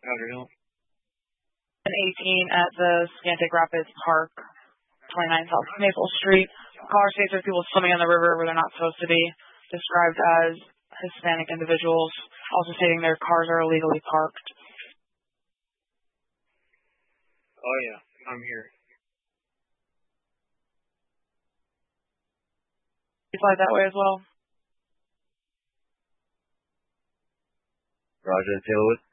Powder Hill. An 18 at the Scantic Rapids Park, 29 South Maple Street. Caller states there are people swimming in the river where they're not supposed to be, described as Hispanic individuals, also stating their cars are illegally parked. Oh yeah, I'm here. You fly that way as well? Roger, Taylorwood.